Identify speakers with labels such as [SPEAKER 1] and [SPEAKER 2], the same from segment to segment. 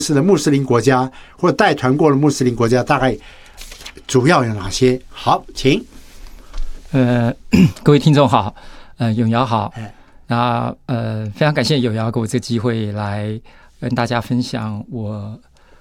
[SPEAKER 1] 是的穆斯林国家或者带团过的穆斯林国家，大概主要有哪些？好，请。
[SPEAKER 2] 各位听众好，永尧好。那非常感谢永尧给我这个机会来跟大家分享我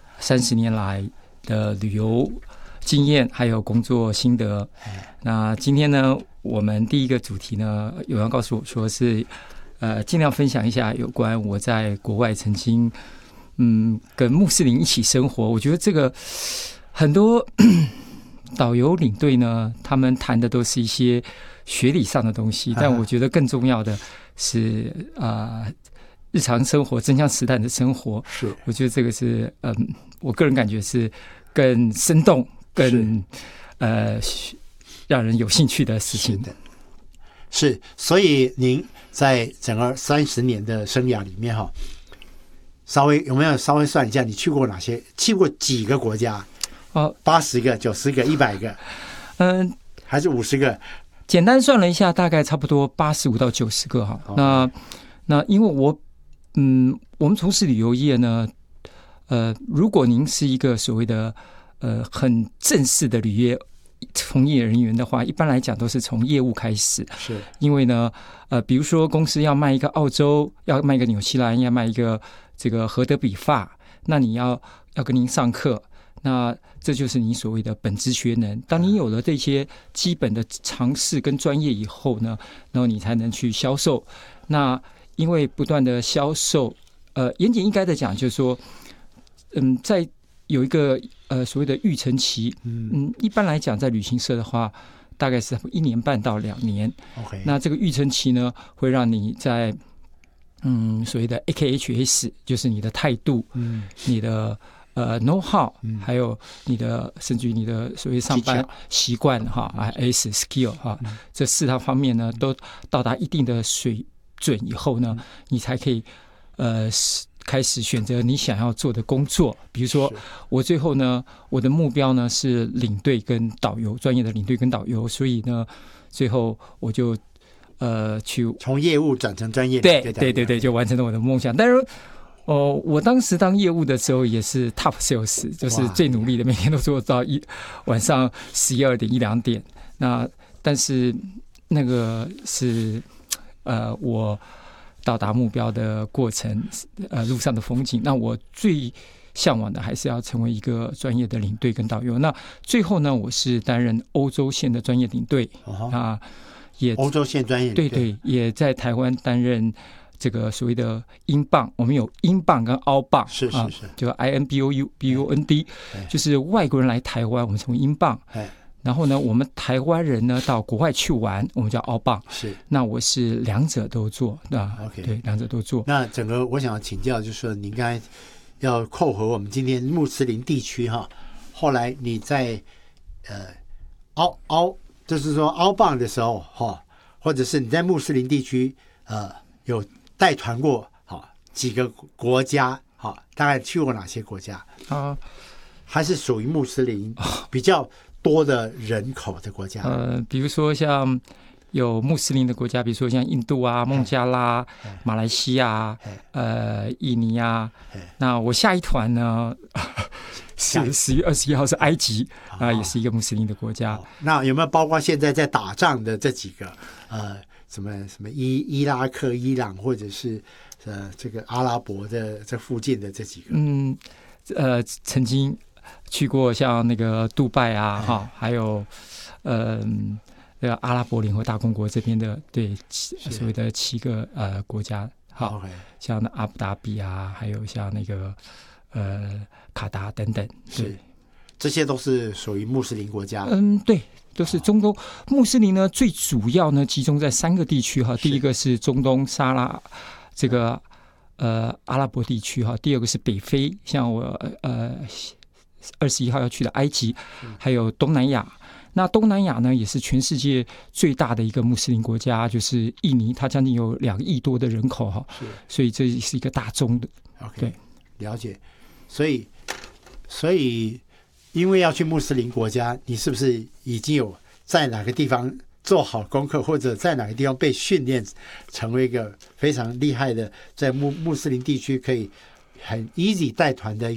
[SPEAKER 2] 30年来的旅游经验还有工作心得。那今天呢，我们第一个主题呢，永尧告诉我说是尽量分享一下有关我在国外曾经跟穆斯林一起生活。我觉得这个很多导游领队呢，他们谈的都是一些学理上的东西，但我觉得更重要的是日常生活真枪实弹的生活。
[SPEAKER 1] 是，
[SPEAKER 2] 我觉得这个是我个人感觉是更生动、更让人有兴趣的事情。
[SPEAKER 1] 是，所以您在整个30年的生涯里面哈，有没有稍微算一下，你去过哪些？去过几个国家？80个、90个、100个？还是50个？
[SPEAKER 2] 简单算了一下，大概差不多85到90个哈。那因为我们从事旅游业呢，如果您是一个所谓的很正式的旅业从业人员的话，一般来讲都是从业务开始。
[SPEAKER 1] 是
[SPEAKER 2] 因为呢，比如说公司要卖一个澳洲，要卖一个纽西兰，要卖一个这个荷德比法，那你要跟您上课。那这就是你所谓的本职学能。当你有了这些基本的常识跟专业以后呢，然后你才能去销售。那因为不断的销售，严谨应该的讲，就是说，在有一个所谓的育成期，一般来讲，在旅行社的话，大概是1年半到2年。
[SPEAKER 1] OK，
[SPEAKER 2] 那这个育成期呢，会让你在所谓的 AKHS， 就是你的态度，你的know how，还有你的甚至于你的所谓上班习惯哈，S skill 哈，这4大方面呢都到达一定的水准以后呢，你才可以开始选择你想要做的工作。比如说我最后呢，我的目标呢是领队跟导游，专业的领队跟导游，所以呢最后我就去
[SPEAKER 1] 从业务转成专业，
[SPEAKER 2] 对，就完成了我的梦想。但是我当时当业务的时候也是 top sales， 就是最努力的，每天都做到晚上11、2点、1、2点。那但是那个是我到达目标的过程，路上的风景。那我最向往的还是要成为一个专业的领队跟导游。那最后呢，我是担任欧洲线的专业领队也
[SPEAKER 1] 欧洲线专业领队，
[SPEAKER 2] 对，也在台湾担任这个所谓的英镑，我们有英镑跟澳镑，
[SPEAKER 1] 是，
[SPEAKER 2] 就 INBOUND， 就是外国人来台湾，我们称为英镑。然后呢，我们台湾人呢到国外去玩，我们叫澳镑。
[SPEAKER 1] 是，
[SPEAKER 2] 那我是两者都做，对，两者都做。
[SPEAKER 1] 那整个我想请教，就是说您刚才要扣合我们今天穆斯林地区哈，后来你在就是说澳镑的时候哈，或者是你在穆斯林地区有带团过几个国家大概去过哪些国家还是属于穆斯林比较多的人口的国家？
[SPEAKER 2] 比如说像有穆斯林的国家，比如说像印度啊、孟加拉、马来西亚、印尼啊。那我下一团呢是10月21号是埃及也是一个穆斯林的国家。
[SPEAKER 1] 那有没有包括现在在打仗的这几个什么伊拉克、伊朗，或者是这个阿拉伯的这附近的这几个？
[SPEAKER 2] 曾经去过像那个杜拜还有那个阿拉伯联合大公国这边的，对，所谓的7个国家，像阿布达比还有像那个卡达等等，对，
[SPEAKER 1] 这些都是属于穆斯林国家。
[SPEAKER 2] 对，都是中东穆斯林呢，最主要呢集中在3个地区第一个是中东沙拉这个阿拉伯地区第二个是北非，像我21号要去的埃及，还有东南亚。那东南亚呢，也是全世界最大的一个穆斯林国家，就是印尼，它将近有2亿多的人口所以这是一个大宗的。
[SPEAKER 1] 对，了解。所以因为要去穆斯林国家，你是不是已经有在哪个地方做好功课，或者在哪个地方被训练成为一个非常厉害的在穆斯林地区可以很 easy 带团的